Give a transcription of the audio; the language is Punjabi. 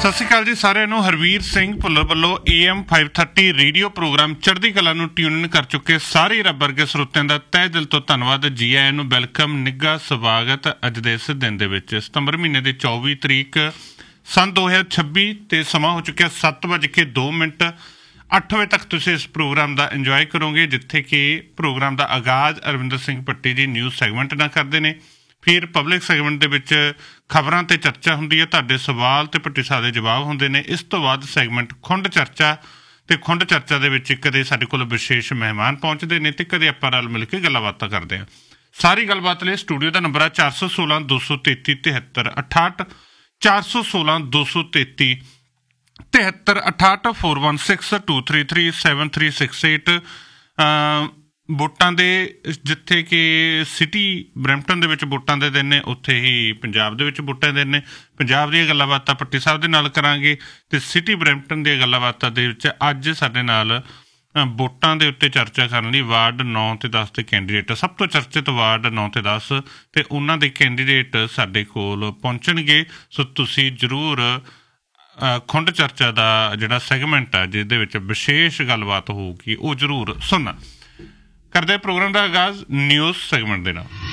ਸਤਿ ਸ਼੍ਰੀ ਅਕਾਲ ਜੀ ਸਾਰਿਆਂ ਨੂੰ। ਹਰਵੀਰ ਸਿੰਘ ਭੁੱਲਰ ਵੱਲੋਂ AM 530 ਰੇਡੀਓ ਪ੍ਰੋਗਰਾਮ ਚੜ੍ਹਦੀ ਕਲਾ ਨੂੰ ਟਿਊਨ ਇਨ ਕਰ ਚੁੱਕੇ ਸਾਰੇ ਰੱਬ ਵਰਗੇ ਸਰੋਤਿਆਂ ਦਾ ਤਹਿ ਦਿਲ ਤੋਂ ਧੰਨਵਾਦ। ਜੀ ਆਇਆਂ ਨੂੰ ਵੈਲਕਮ, ਨਿੱਘਾ ਸਵਾਗਤ। ਅੱਜ ਦੇ ਇਸ ਦਿਨ ਦੇ ਵਿੱਚ ਸਤੰਬਰ ਮਹੀਨੇ ਦੀ 24 ਤਰੀਕ ਸੰਨ 2026 ਤੇ ਸਮਾਂ ਹੋ ਚੁੱਕਿਆ 7:02। 8 ਵਜੇ ਤੱਕ ਤੁਸੀਂ ਇਸ ਪ੍ਰੋਗਰਾਮ ਦਾ ਇੰਜੋਏ ਕਰੋਗੇ, ਜਿੱਥੇ ਕਿ ਪ੍ਰੋਗਰਾਮ ਦਾ ਆਗਾਜ਼ ਅਰਵਿੰਦਰ ਸਿੰਘ ਭੱਟੀ ਜੀ ਨਿਊਜ਼ ਸੈਗਮੈਂਟ ਨਾਲ ਕਰਦੇ ਨੇ। ਫਿਰ ਪਬਲਿਕ ਸੈਗਮੈਂਟ ਦੇ ਵਿੱਚ ਖਬਰਾਂ 'ਤੇ ਚਰਚਾ ਹੁੰਦੀ ਹੈ, ਤੁਹਾਡੇ ਸਵਾਲ ਅਤੇ ਭੱਟੀ ਸਾਹਿਬ ਦੇ ਜਵਾਬ ਹੁੰਦੇ ਨੇ। ਇਸ ਤੋਂ ਬਾਅਦ ਸੈਗਮੈਂਟ ਖੁੰਡ ਚਰਚਾ, ਅਤੇ ਖੁੰਡ ਚਰਚਾ ਦੇ ਵਿੱਚ ਕਦੇ ਸਾਡੇ ਕੋਲ ਵਿਸ਼ੇਸ਼ ਮਹਿਮਾਨ ਪਹੁੰਚਦੇ ਨੇ ਅਤੇ ਕਦੇ ਆਪਾਂ ਰਲ ਮਿਲ ਕੇ ਗੱਲਾਂ ਬਾਤਾਂ ਕਰਦੇ ਹਾਂ। ਸਾਰੀ ਗੱਲਬਾਤ ਲਈ ਸਟੂਡੀਓ ਦਾ ਨੰਬਰ ਹੈ 416 233 73 68 416 233 73 68 416 233 7368। ਵੋਟਾਂ ਦੇ ਜਿੱਥੇ ਕਿ ਸਿਟੀ ਬਰੈਂਪਟਨ ਦੇ ਵਿੱਚ ਵੋਟਾਂ ਦੇ ਦਿਨ ਨੇ, ਉੱਥੇ ਹੀ ਪੰਜਾਬ ਦੇ ਵਿੱਚ ਵੋਟਾਂ ਦੇ ਦਿਨ ਨੇ। ਪੰਜਾਬ ਦੀਆਂ ਗੱਲਾਂ ਬਾਤਾਂ ਭੱਟੀ ਸਾਹਿਬ ਦੇ ਨਾਲ ਕਰਾਂਗੇ ਅਤੇ ਸਿਟੀ ਬਰੈਂਪਟਨ ਦੀਆਂ ਗੱਲਾਂ ਬਾਤਾਂ ਦੇ ਵਿੱਚ ਅੱਜ ਸਾਡੇ ਨਾਲ ਵੋਟਾਂ ਦੇ ਉੱਤੇ ਚਰਚਾ ਕਰਨ ਲਈ ਵਾਰਡ 9 ਅਤੇ 10 ਦੇ ਕੈਂਡੀਡੇਟ, ਸਭ ਤੋਂ ਚਰਚਿਤ ਵਾਰਡ 9 ਅਤੇ 10 ਅਤੇ ਉਹਨਾਂ ਦੇ ਕੈਂਡੀਡੇਟ ਸਾਡੇ ਕੋਲ ਪਹੁੰਚਣਗੇ। ਸੋ ਤੁਸੀਂ ਜ਼ਰੂਰ ਖੁੰਡ ਚਰਚਾ ਦਾ ਜਿਹੜਾ ਸੈਗਮੈਂਟ ਆ, ਜਿਹਦੇ ਵਿੱਚ ਵਿਸ਼ੇਸ਼ ਗੱਲਬਾਤ ਹੋਊਗੀ, ਉਹ ਜ਼ਰੂਰ ਸੁਣਨਾ। ਕਰਦੇ ਪ੍ਰੋਗਰਾਮ ਦਾ ਆਗਾਜ਼ ਨਿਊਜ਼ ਸੈਗਮੈਂਟ ਦੇ ਨਾਲ।